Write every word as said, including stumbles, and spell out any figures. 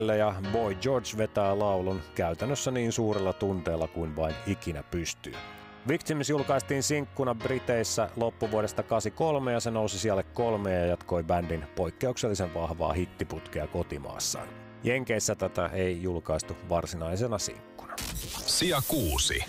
ja Boy George vetää laulun käytännössä niin suurella tunteella kuin vain ikinä pystyy. Victims julkaistiin sinkkuna Briteissä loppuvuodesta kahdeksankymmentäkolme ja se nousi siellä kolme ja jatkoi bändin poikkeuksellisen vahvaa hittiputkea kotimaassaan. Jenkeissä tätä ei julkaistu varsinaisena sinkkuna. Sija kuusi.